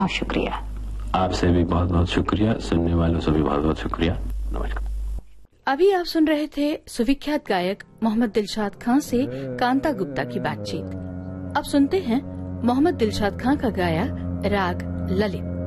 बहुत शुक्रिया। आपसे भी बहुत बहुत शुक्रिया, सुनने वालों से भी बहुत बहुत शुक्रिया। नमस्कार। अभी आप सुन रहे थे सुविख्यात गायक मोहम्मद दिलशाद खां से कांता गुप्ता की बातचीत। अब सुनते हैं मोहम्मद दिलशाद खां का गाया राग ललित।